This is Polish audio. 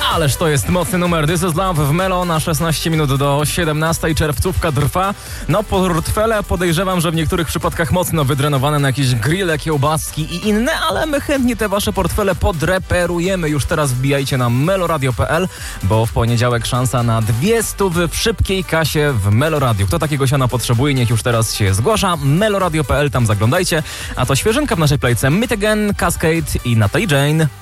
Ależ to jest mocny numer. This is Love w Melo na 16 minut do 17. Czerwcówka trwa. No portfele podejrzewam, że w niektórych przypadkach mocno wydrenowane na jakieś grille, kiełbaski i inne, ale my chętnie te wasze portfele podreperujemy. Już teraz wbijajcie na meloradio.pl, bo w poniedziałek szansa na 200 w szybkiej kasie w Meloradio. Kto takiego siana potrzebuje, niech już teraz się zgłasza. Meloradio.pl, tam zaglądajcie. A to świeżynka w naszej playce Meet Again, Cascade i Natalie Jane.